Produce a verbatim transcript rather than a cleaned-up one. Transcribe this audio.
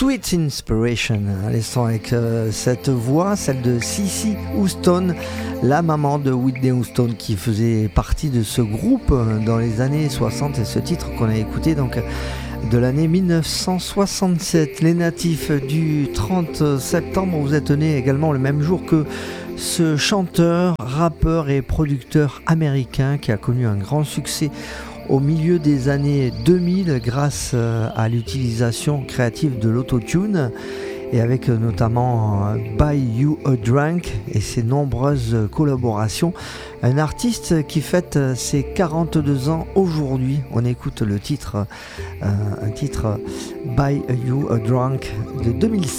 Sweet Inspiration, à l'instant avec euh, cette voix, celle de Cissy Houston, la maman de Whitney Houston qui faisait partie de ce groupe dans les années soixante, et ce titre qu'on a écouté donc de l'année mille neuf cent soixante-sept. Les natifs du trente septembre, vous êtes nés également le même jour que ce chanteur, rappeur et producteur américain qui a connu un grand succès au milieu des années deux mille grâce à l'utilisation créative de l'autotune et avec notamment Buy You a Drink et ses nombreuses collaborations. Un artiste qui fête ses quarante-deux ans aujourd'hui. On écoute le titre, euh, un titre Buy You a Drink de deux mille sept.